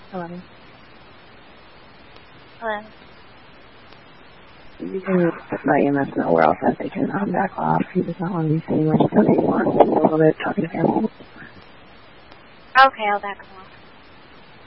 Hello. Hello. You can let EMS know where else that they can back off. He does not want to be seen when he does he wants a little bit talking to family. Okay, I'll back him off.